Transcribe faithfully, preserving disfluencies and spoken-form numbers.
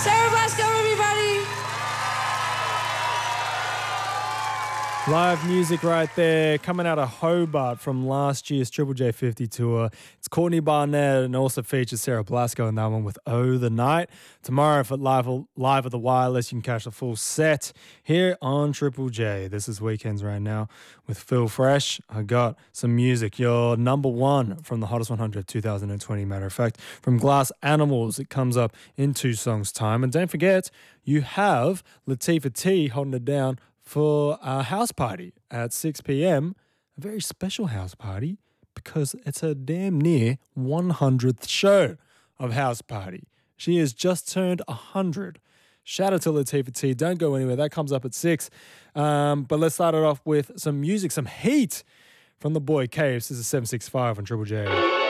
Sarah Blasco, everybody. Live music right there, coming out of Hobart from last year's Triple J fifty tour. It's Courtney Barnett and also features Sarah Blasco in that one with Oh the Night. Tomorrow for Live, live at the Wireless, you can catch the full set here on Triple J. This is Weekends right now with Phil Fresh. I got some music. Your number one from the Hottest one hundred twenty twenty, matter of fact, from Glass Animals. It comes up in two songs' time. And don't forget, you have Latifah T holding it down for a house party at six p.m, a very special house party because it's a damn near one hundredth show of House Party. She has just turned one hundred. Shout out to Latifah T. Don't go anywhere. That comes up at six. Um, but let's start it off with some music, some heat from the boy Caves. This is seven six five on Triple J.